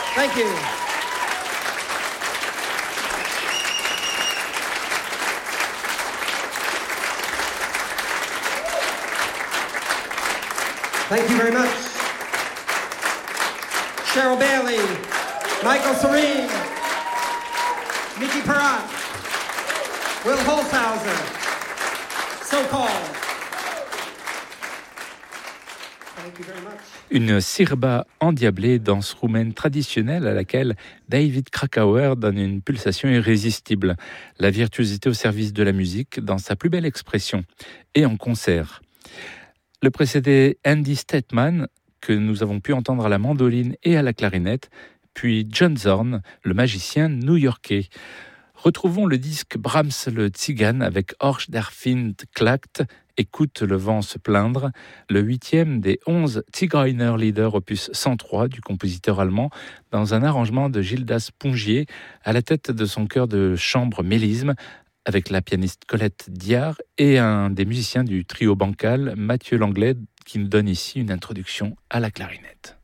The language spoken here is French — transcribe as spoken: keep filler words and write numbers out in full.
Thank you. Thank you very much. Cheryl Bailey, Michael Serene, Mickey Perrott, Will Holzhauser, So Called. Thank you very much. Une sirba endiablée, danse roumaine traditionnelle à laquelle David Krakauer donne une pulsation irrésistible. La virtuosité au service de la musique dans sa plus belle expression. Et en concert. Le précédé Andy Statman, que nous avons pu entendre à la mandoline et à la clarinette, puis John Zorn, le magicien new-yorkais. Retrouvons le disque Brahms le Tzigane avec Horch der Wind klagt, Écoute le vent se plaindre, le huitième des onze Zigeunerlieder opus cent trois du compositeur allemand, dans un arrangement de Gildas Pongier à la tête de son chœur de chambre Mélisme, avec la pianiste Colette Diard et un des musiciens du trio bancal, Mathieu Langlais, qui nous donne ici une introduction à la clarinette.